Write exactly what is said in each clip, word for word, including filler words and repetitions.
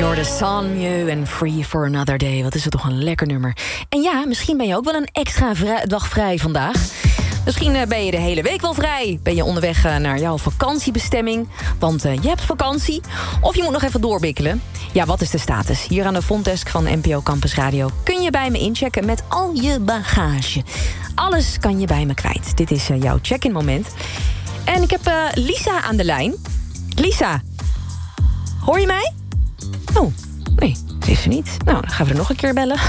De Sanmieu en Free for Another Day. Wat is het toch een lekker nummer. En ja, misschien ben je ook wel een extra vrij, dag vrij vandaag. Misschien uh, ben je de hele week wel vrij. Ben je onderweg uh, naar jouw vakantiebestemming. Want uh, je hebt vakantie. Of je moet nog even doorbikkelen. Ja, wat is de status? Hier aan de frontdesk van N P O Campus Radio kun je bij me inchecken met al je bagage. Alles kan je bij me kwijt. Dit is uh, jouw check-in moment. En ik heb uh, Lisa aan de lijn. Lisa, hoor je mij? Oh, nee, ze is er niet. Nou, dan gaan we er nog een keer bellen.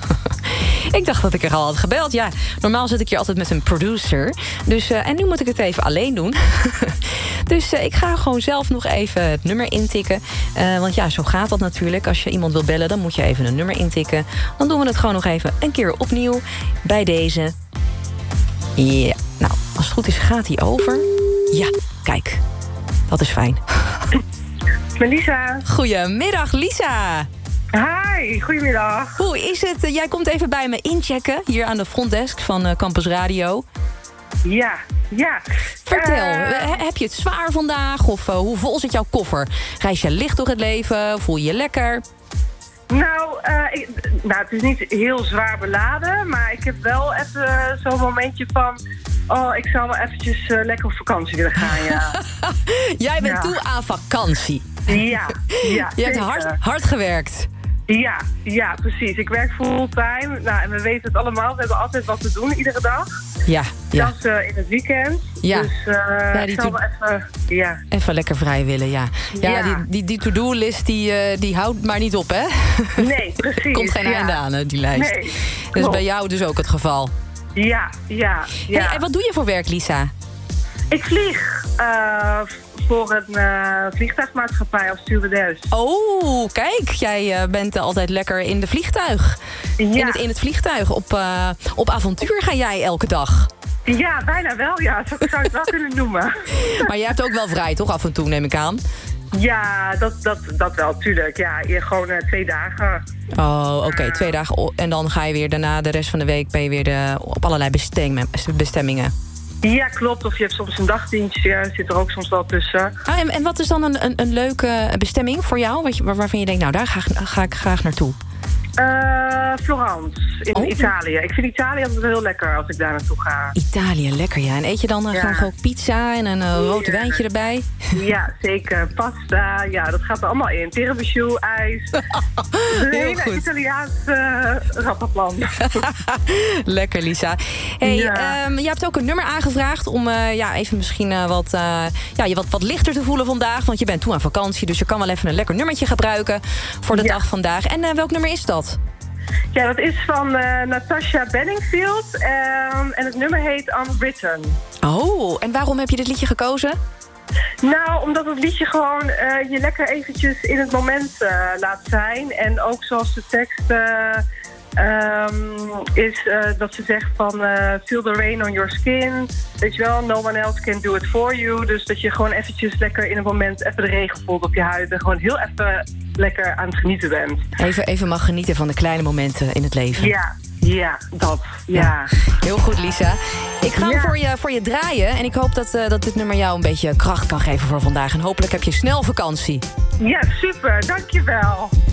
Ik dacht dat ik er al had gebeld. Ja, normaal zit ik hier altijd met een producer. Dus, uh, en nu moet ik het even alleen doen. Dus uh, ik ga gewoon zelf nog even het nummer intikken. Uh, want ja, zo gaat dat natuurlijk. Als je iemand wil bellen, dan moet je even een nummer intikken. Dan doen we het gewoon nog even een keer opnieuw. Bij deze. Ja, nou, als het goed is gaat hij over. Ja, kijk. Dat is fijn. Met Lisa. Goedemiddag, Lisa. Hi, goedemiddag. Hoe is het? Jij komt even bij me inchecken, hier aan de frontdesk van uh, Campus Radio. Ja, ja. Vertel, Uh, heb je het zwaar vandaag? Of uh, hoe vol zit jouw koffer? Reis je licht door het leven? Voel je je lekker? Nou, uh, ik, nou, het is niet heel zwaar beladen, maar ik heb wel even zo'n momentje van... Oh, ik zou wel eventjes uh, lekker op vakantie willen gaan, ja. Jij bent ja. toe aan vakantie. Ja, ja. Je hebt zeker. hard, hard gewerkt. Ja, ja, precies. Ik werk fulltime. Nou, en we weten het allemaal. We hebben altijd wat te doen, iedere dag. Ja, ja. Zelfs uh, in het weekend. Ja. Dus uh, Ja, die ik zou to- wel even... Ja. Even lekker vrij willen, ja. Ja, Ja. die, die, die to-do-list die, uh, die houdt maar niet op, hè? Nee, precies. Komt geen ja. einde aan, hè, die lijst. Nee, Dat is klopt. bij jou dus ook het geval. Ja, ja, ja. Hey, en wat doe je voor werk, Lisa? Ik vlieg uh, voor een uh, vliegtuigmaatschappij als stewardess. Oh, kijk, jij uh, bent altijd lekker in de vliegtuig. Ja. In, het, in het vliegtuig. Op, uh, op avontuur ga jij elke dag. Ja, bijna wel, ja. Zo zou je het wel kunnen noemen. Maar je hebt ook wel vrij, toch? Af en toe, neem ik aan. Ja, dat, dat, dat wel, tuurlijk. Ja, hier gewoon uh, twee dagen. Oh, oké, okay, twee dagen. o- En dan ga je weer daarna, de rest van de week... ben je weer de, op allerlei bestemmingen. bestemmingen. Ja, klopt. Of je hebt soms een dagdienstje. Ja, zit er ook soms wel tussen. Ah, en, en wat is dan een, een, een leuke bestemming voor jou? Wat je, waar- waarvan je denkt, nou, daar ga, ga ik graag naartoe. Uh, Florence, in Oh. Italië. Ik vind Italië altijd wel heel lekker als ik daar naartoe ga. Italië, lekker, ja. En eet je dan uh, Ja. graag ook pizza en een uh, rood Ja. wijntje erbij? Ja, zeker. Pasta, ja, dat gaat er allemaal in. Tiramisu, ijs. Een Heel hele goed. Italiaans uh, rappenplan. Lekker, Lisa. Hey, Ja. um, je hebt ook een nummer aangevraagd om uh, ja, even misschien uh, wat, uh, ja, je wat, wat lichter te voelen vandaag. Want je bent toe aan vakantie, dus je kan wel even een lekker nummertje gebruiken voor de Ja. dag vandaag. En uh, welk nummer is dat? Ja, dat is van uh, Natasha Bedingfield. Um, en het nummer heet Unwritten. Oh, en waarom heb je dit liedje gekozen? Nou, omdat het liedje gewoon uh, je lekker eventjes in het moment uh, laat zijn. En ook zoals de tekst uh, um, is uh, dat ze zegt van... Uh, feel the rain on your skin. Weet je wel, no one else can do it for you. Dus dat je gewoon eventjes lekker in het moment even de regen voelt op je huid. En gewoon heel even lekker aan het genieten bent. Even, even mag genieten van de kleine momenten in het leven. Ja, ja, dat. Ja. Heel goed, Lisa. Ik ga hem Ja. voor, je, voor je draaien. En ik hoop dat, uh, dat dit nummer jou een beetje kracht kan geven voor vandaag. En hopelijk heb je snel vakantie. Ja, super. Dankjewel.